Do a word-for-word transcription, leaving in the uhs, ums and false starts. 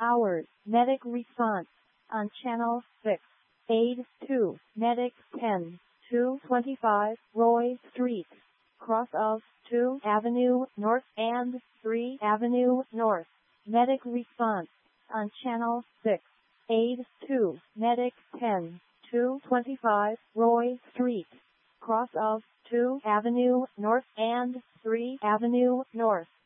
hours. Medic response on channel six. Aid two. Medic ten. two twenty-five Roy Street. Cross of two Avenue North and three Avenue North. Medic response on channel six. Aid two. Medic ten. two twenty-five Roy Street. Cross of two Avenue North and three Avenue North.